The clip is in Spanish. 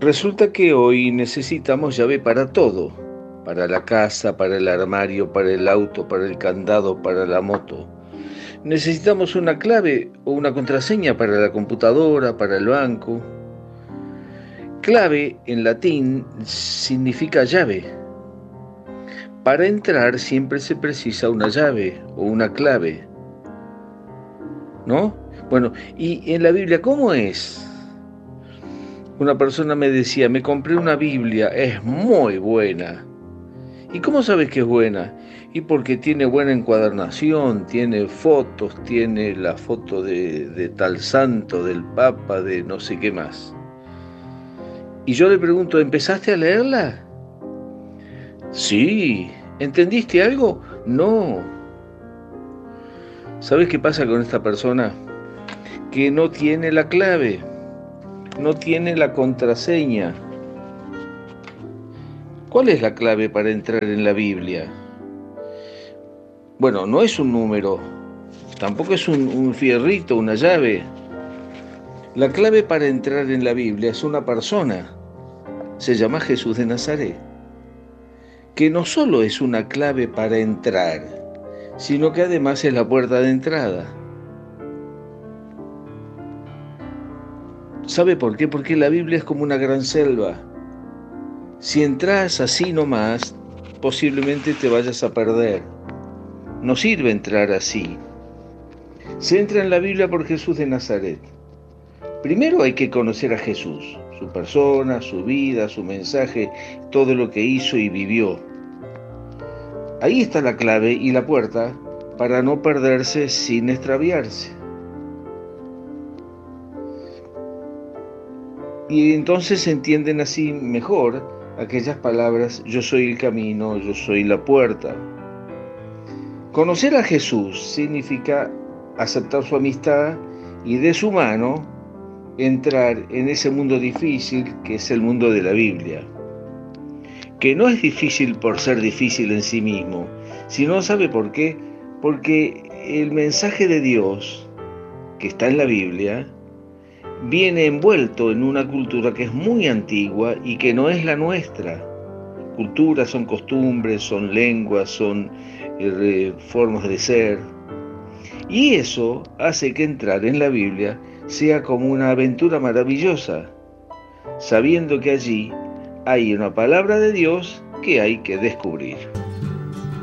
Resulta que hoy necesitamos llave para todo, para la casa, para el armario, para el auto, para el candado, para la moto. Necesitamos una clave o una contraseña para la computadora, para el banco. Clave en latín significa llave. Para entrar siempre se precisa una llave o una clave, ¿no? Bueno, y en la Biblia, ¿cómo es? Una persona me decía, me compré una Biblia, es muy buena. ¿Y cómo sabes que es buena? Y porque tiene buena encuadernación, tiene fotos, tiene la foto de tal santo, del papa, de no sé qué más. Y yo le pregunto, ¿empezaste a leerla? Sí. ¿Entendiste algo? No. ¿Sabes qué pasa con esta persona? Que no tiene la clave, no tiene la contraseña. ¿Cuál es la clave para entrar en la Biblia? Bueno, no es un número, tampoco es un fierrito, una llave. La clave para entrar en la Biblia es una persona, se llama Jesús de Nazaret, que no solo es una clave para entrar, sino que además es la puerta de entrada. ¿Sabe por qué? Porque la Biblia es como una gran selva. Si entras así nomás, posiblemente te vayas a perder. No sirve entrar así. Se entra en la Biblia por Jesús de Nazaret. Primero hay que conocer a Jesús, su persona, su vida, su mensaje, todo lo que hizo y vivió. Ahí está la clave y la puerta para no perderse sin extraviarse. Y entonces se entienden así mejor aquellas palabras, yo soy el camino, yo soy la puerta. Conocer a Jesús significa aceptar su amistad y de su mano entrar en ese mundo difícil que es el mundo de la Biblia. Que no es difícil por ser difícil en sí mismo, sino ¿sabe por qué? Porque el mensaje de Dios que está en la Biblia viene envuelto en una cultura que es muy antigua y que no es la nuestra. Culturas son costumbres, son lenguas, son formas de ser. Y eso hace que entrar en la Biblia sea como una aventura maravillosa, sabiendo que allí hay una palabra de Dios que hay que descubrir.